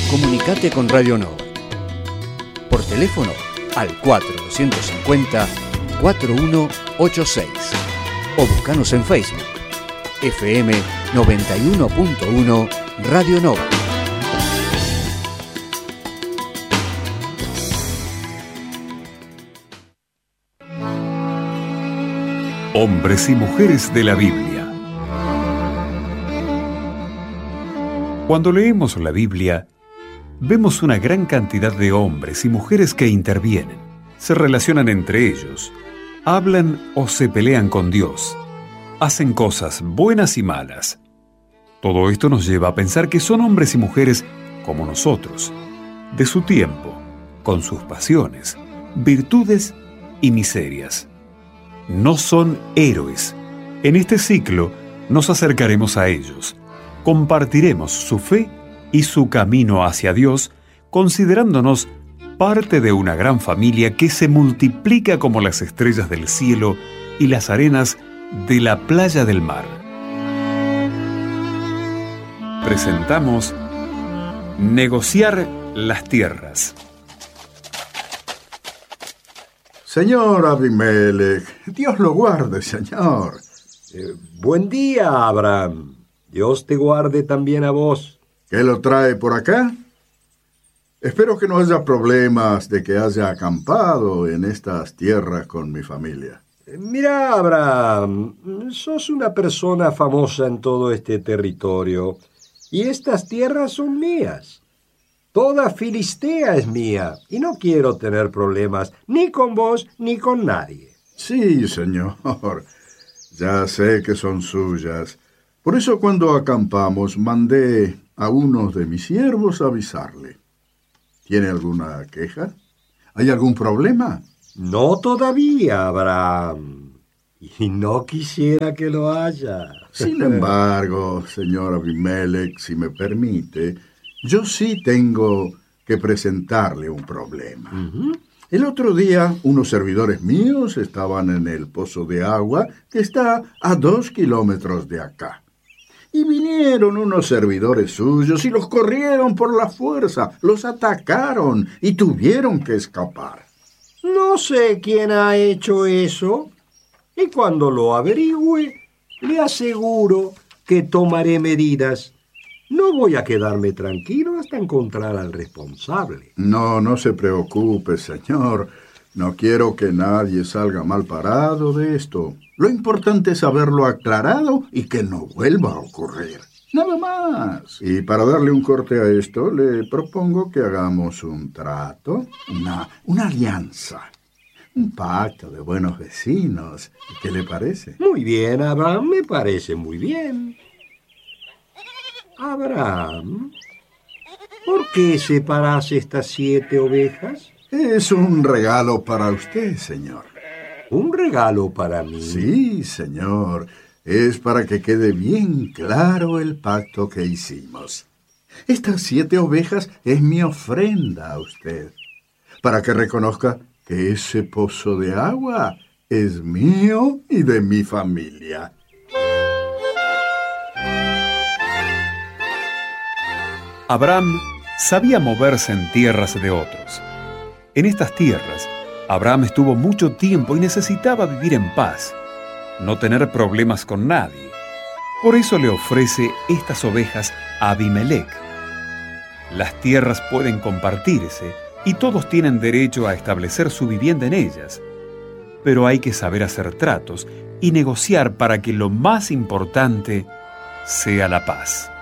Comunicate con Radio Nova. Por teléfono al 4250-4186 o buscanos en Facebook. FM 91.1 Radio Nova. Hombres y mujeres de la Biblia. Cuando leemos la Biblia, vemos una gran cantidad de hombres y mujeres que intervienen, se relacionan entre ellos, hablan o se pelean con Dios, hacen cosas buenas y malas. Todo esto nos lleva a pensar que son hombres y mujeres como nosotros, de su tiempo, con sus pasiones, virtudes y miserias. No son héroes. En este ciclo nos acercaremos a ellos, compartiremos su fe y su camino hacia Dios, considerándonos parte de una gran familia que se multiplica como las estrellas del cielo y las arenas de la playa del mar. Presentamos Negociar las tierras. Señor Abimelech, Dios lo guarde, señor. Buen día, Abraham. Dios te guarde también a vos. ¿Qué lo trae por acá? Espero que no haya problemas de que haya acampado en estas tierras con mi familia. Mira, Abraham, sos una persona famosa en todo este territorio y estas tierras son mías. Toda Filistea es mía y no quiero tener problemas ni con vos ni con nadie. Sí, señor. Ya sé que son suyas. Por eso cuando acampamos mandé a uno de mis siervos a avisarle. ¿Tiene alguna queja? ¿Hay algún problema? No todavía, Abraham. Y no quisiera que lo haya. Sin embargo, señor Abimelech, si me permite, yo sí tengo que presentarle un problema. El otro día, unos servidores míos estaban en el pozo de agua que está a 2 kilómetros de acá. Y vinieron unos servidores suyos y los corrieron por la fuerza, los atacaron y tuvieron que escapar. No sé quién ha hecho eso, y cuando lo averigüe, le aseguro que tomaré medidas. No voy a quedarme tranquilo hasta encontrar al responsable. No se preocupe, señor. No quiero que nadie salga mal parado de esto. Lo importante es haberlo aclarado y que no vuelva a ocurrir. Nada más. Y para darle un corte a esto, le propongo que hagamos un trato, una alianza, un pacto de buenos vecinos. ¿Qué le parece? Muy bien, Abraham, me parece muy bien. Abraham, ¿por qué separás estas 7 ovejas? Es un regalo para usted, señor. ¿Un regalo para mí? Sí, señor. Es para que quede bien claro el pacto que hicimos. Estas 7 ovejas es mi ofrenda a usted, para que reconozca que ese pozo de agua es mío y de mi familia. Abraham sabía moverse en tierras de otros. En estas tierras, Abraham estuvo mucho tiempo y necesitaba vivir en paz, no tener problemas con nadie. Por eso le ofrece estas ovejas a Abimelech. Las tierras pueden compartirse y todos tienen derecho a establecer su vivienda en ellas. Pero hay que saber hacer tratos y negociar para que lo más importante sea la paz.